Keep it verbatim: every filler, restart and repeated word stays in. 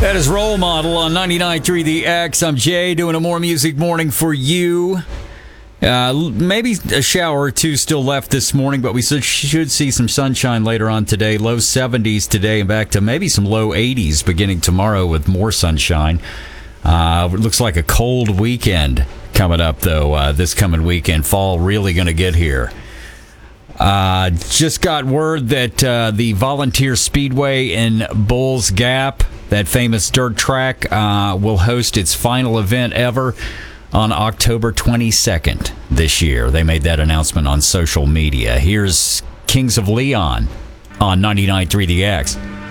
That is Role Model on ninety-nine point three The X. I'm Jay, doing a More Music Morning for you. Uh, maybe a shower or two still left this morning, but we should see some sunshine later on today. Low seventies today and back to maybe some low eighties beginning tomorrow with more sunshine. Uh, it looks like a cold weekend coming up, though, uh, this coming weekend. Fall really going to get here. Uh, just got word that uh, the Volunteer Speedway in Bulls Gap, that famous dirt track, uh, will host its final event ever on October twenty-second this year. They made that announcement on social media. Here's Kings of Leon on ninety-nine point three The X.